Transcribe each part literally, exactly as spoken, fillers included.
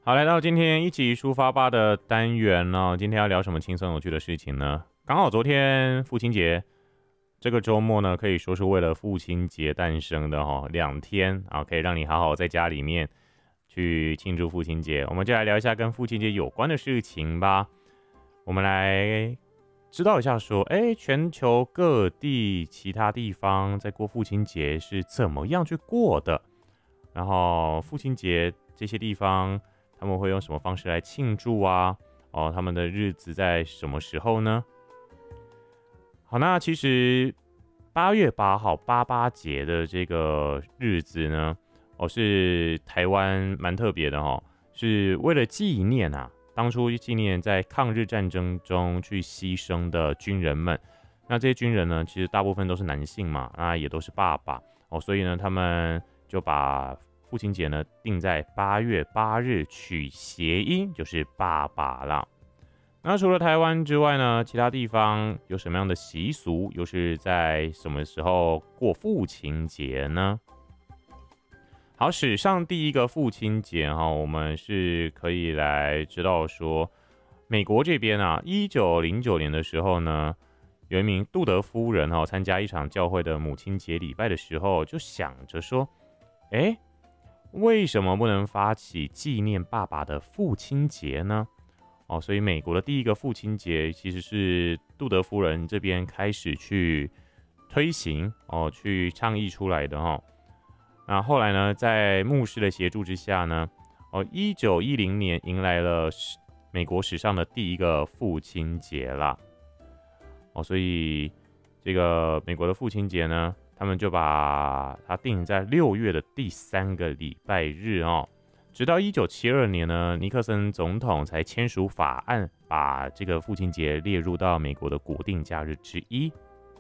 好，来到今天一起出发吧的单元哦。今天要聊什么轻松有趣的事情呢？刚好昨天父亲节，这个周末呢可以说是为了父亲节诞生的哦，两天啊，可以让你好好在家里面去庆祝父亲节。我们就来聊一下跟父亲节有关的事情吧。我们来知道一下说，哎，全球各地其他地方在过父亲节是怎么样去过的，然后父亲节这些地方他们会用什么方式来庆祝啊？哦，他们的日子在什么时候呢？好，那其实八月八号八八节的这个日子呢，哦，是台湾蛮特别的哦，是为了纪念啊，当初纪念在抗日战争中去牺牲的军人们。那这些军人呢，其实大部分都是男性嘛，那也都是爸爸哦，所以呢，他们就把父亲节呢定在八月八日，取谐音就是爸爸啦。那除了台湾之外呢，其他地方有什么样的习俗，又是在什么时候过父亲节呢？好，史上第一个父亲节哈，我们是可以来知道说，美国这边啊，一九零九年的时候呢，有一名杜德夫人哈，参加一场教会的母亲节礼拜的时候，就想着说，哎，为什么不能发起纪念爸爸的父亲节呢？哦，所以美国的第一个父亲节其实是杜德夫人这边开始去推行哦，去倡议出来的哦。那后来呢，在牧师的协助之下呢，哦，一九一零年迎来了美国史上的第一个父亲节啦。哦，所以这个美国的父亲节呢，他们就把它定在六月的第三个礼拜日哦。直到一九七二年呢，尼克森总统才签署法案，把这个父亲节列入到美国的国定假日之一。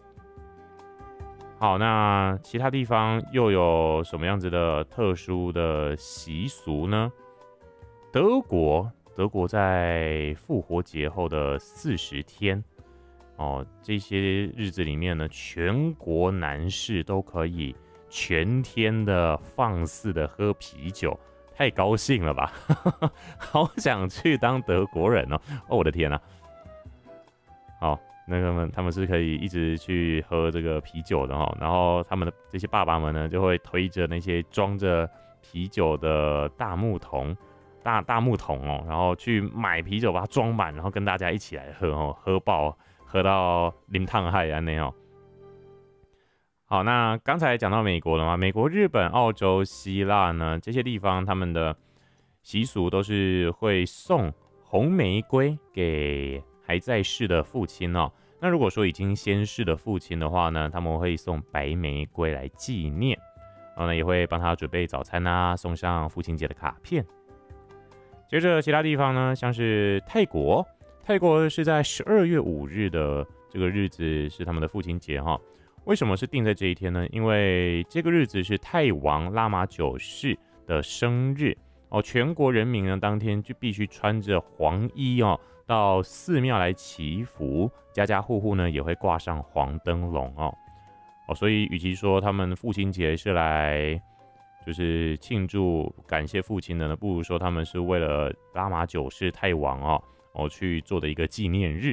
好，那其他地方又有什么样子的特殊的习俗呢？德国，德国在复活节后的四十天。哦，这些日子里面呢，全国男士都可以全天的放肆的喝啤酒，太高兴了吧！好想去当德国人哦！哦，我的天啊！好，那个们他们是可以一直去喝这个啤酒的哈，然后他们的这些爸爸们呢，就会推着那些装着啤酒的大木桶、大大木桶哦，然后去买啤酒，把它装满，然后跟大家一起来喝哦，喝爆。喝到淋烫海安那哦。好，那刚才讲到美国了嘛，美国、日本、澳洲、希腊呢，这些地方他们的习俗都是会送红玫瑰给还在世的父亲哦。那如果说已经先逝的父亲的话呢，他们会送白玫瑰来纪念，然后呢也会帮他准备早餐啊，送上父亲节的卡片。接着其他地方呢，像是泰国。泰国是在十二月五日的这个日子是他们的父亲节哈，为什么是定在这一天呢？因为这个日子是泰王拉玛九世的生日哦，全国人民呢当天就必须穿着黄衣哦，到寺庙来祈福，家家户户呢也会挂上黄灯笼哦哦，所以与其说他们父亲节是来就是庆祝感谢父亲的呢，不如说他们是为了拉玛九世泰王哦。哦，去做的一个纪念日。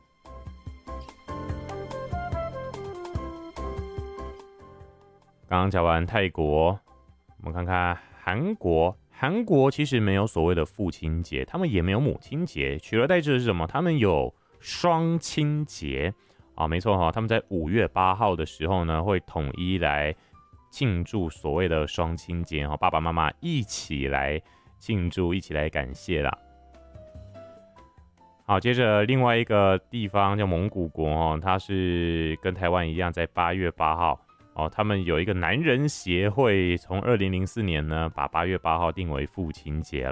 刚刚讲完泰国，我们看看韩国。韩国其实没有所谓的父亲节，他们也没有母亲节，取而代之的是什么？他们有双亲节啊，没错哈，他们在五月八号的时候呢，会统一来庆祝所谓的双亲节哈，爸爸妈妈一起来庆祝，一起来感谢啦。好，接着另外一个地方叫蒙古国哦，它是跟台湾一样，在八月八号哦，他们有一个男人协会，从二零零四年呢，把八月八号定为父亲节